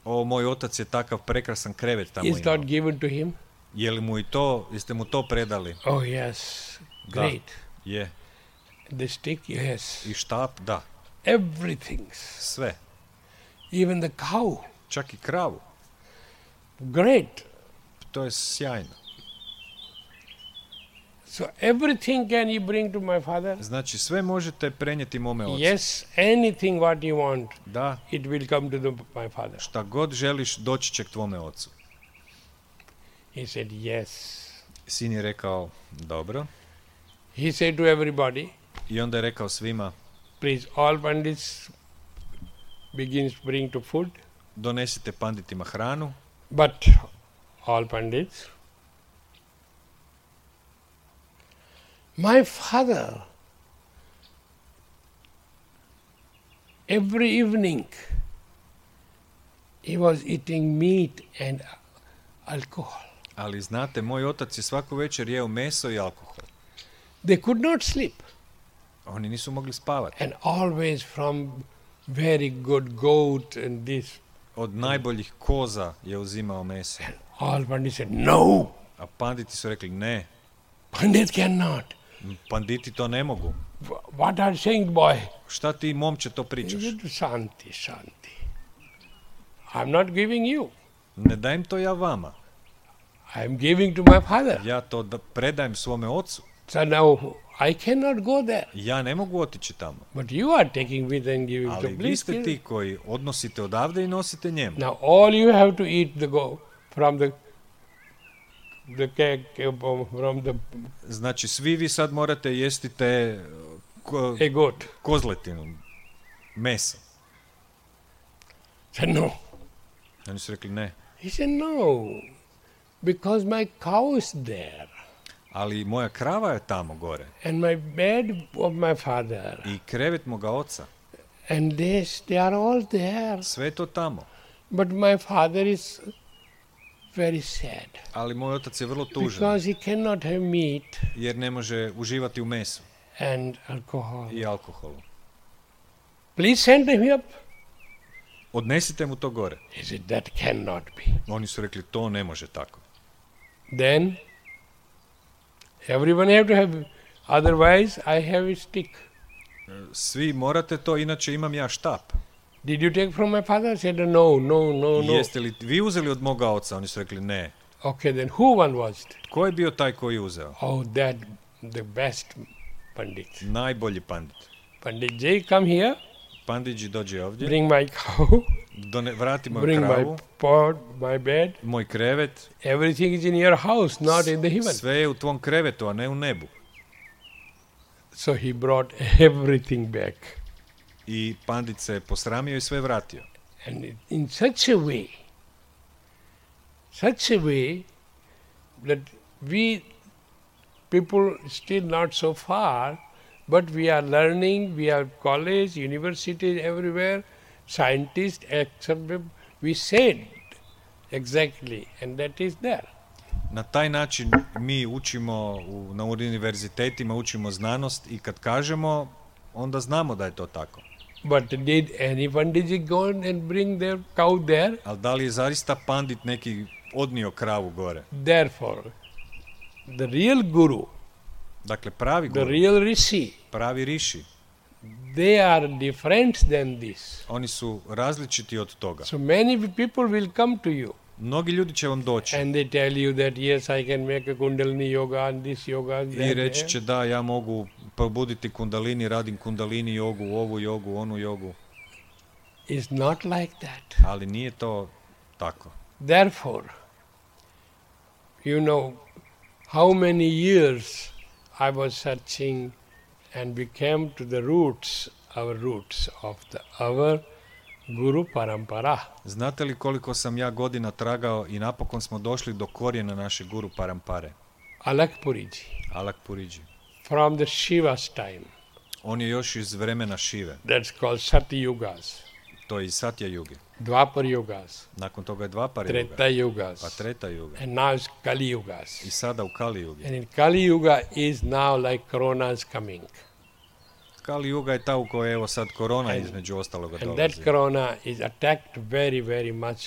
o, moj otac je takav prekrasan krevet tamo Is imao. not given to him? Je li mu i to, jeste mu to predali? Oh yes, great. Da, je. The stick, yes. I štap, da. Everything. Sve. Even the cow. Čak i kravu. Great. To je sjajno. So everything can you bring to my father? Znači, sve možete prenijeti mome ocu. Yes, anything what you want, Da, it will come to my father. šta god želiš, doći će k tvome ocu. He said, yes. Sin je rekao, dobro. He said to everybody, I onda je rekao svima, please, all pandits begins bring to food, donesite panditima hranu, but all pandits. My father, every evening, he was eating meat and alcohol. ali znate, moj otac je svaku večer jeo meso i alkohol. They could not sleep. Oni nisu mogli spavati. And always from very good goat and this. Od najboljih koza je uzimao meso. All pandits said, no, A panditi su rekli, ne, pandit cannot. panditi to ne mogu. What are you saying, boy? Šta ti, momče, to He pričaš? said, Shanti, Shanti. I'm not giving you. Ne dajem to ja vama. I'm giving to my father. Ja to predajem svome ocu. So now I cannot go there. Ja ne mogu otići tamo. But you are taking with and giving. Ali So vi please ste give. ti koji odnosite odavde i nosite njemu. Now all you have to eat from the cake from the Znači, svi vi sad morate jesti te a goat. kozletinu, meso. Said no. Oni su rekli ne. He said no, because my cow is there Ali moja krava je tamo gore. and my bed of my father I krevet moga oca. and they are all there. Sve je to tamo. But my father is very sad Ali moj otac je vrlo tužan. because he cannot have meat Jer ne može uživati u mesu and alcohol. i alkoholu. Please send him up. Odnesite mu to gore. He said, that cannot be. Oni su rekli, to ne može tako. Then everyone have to have, otherwise I have a stick. Svi morate to, inače imam ja štap. Did you take from my father? I said, no. Jeste li vi uzeli od moga oca? Oni su rekli ne. Okay, then who one was it? Tko je bio taj koji je uzeo? Oh, that, the best Pandit. Najbolji pandit. Pandit Jay, come here, Panditji dođe ovdje, bring my cow, vrati moju bring my kravu, pot, my bed. moj krevet, Everything is in your house, not in the heaven. sve je u tvom krevetu, a ne u nebu. So he brought everything back. I pandit se posramio i sve vratio. And in such a way that we people still not so far, but we are learning, we are college, universities everywhere, scientists, etc. We said exactly, and that is there. Na taj način mi učimo na univerzitetima, učimo znanost i kad kažemo, onda znamo da je to tako. But did any Panditji go and bring their cow there? Ali da li je zaista pandit neki odnio kravu gore? Therefore, the real Guru, Dakle, pravi the guru, real Rishi, pravi riši, they are different than this. oni su različiti od toga. So many people will come to you Mnogi ljudi će vam doći and they tell you that yes, I can make a Kundalini yoga and this yoga and i that. reći će da, ja mogu probuditi kundalini, radim kundalini jogu, ovu jogu, onu jogu. It's not like that. Ali nije to tako. Therefore, you know how many years I was searching and we came to the roots, our roots of our Guru Parampara. Znate li koliko sam ja godina tragao i napokon smo došli do korijena naše Guru Parampare? Alakpuriji, Alak Puriji. from the Shiva's time. On je još iz vremena Šive. That's called Sati Yugas, To je iz Satya Yuge. Dwapar Yugas, Nakon toga je Dvapar Treta Yuga, Yugas, pa Treta Yuga. and now it's Kali Yugas. I sada u Kali Yugi. And in Kali Yuga is now like Corona is coming. Kali Yuga je ta u kojoj evo sad korona And- između ostaloga And that dolazi. Corona is attacked very, very much